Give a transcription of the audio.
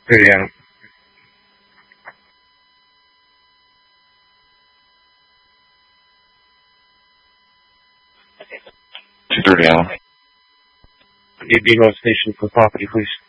Vediamo. 230 Allen. DB Road Station for property, please.